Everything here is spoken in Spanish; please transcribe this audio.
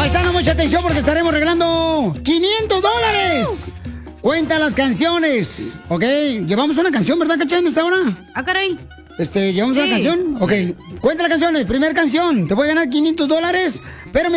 Paisano, mucha atención porque estaremos regalando $500. Cuenta las canciones, ¿ok? Llevamos una canción, ¿verdad, Cacha, en esta hora? Ah, caray. ¿Llevamos una canción? Ok. Cuenta las canciones. Primera canción. Te voy a ganar $500, pero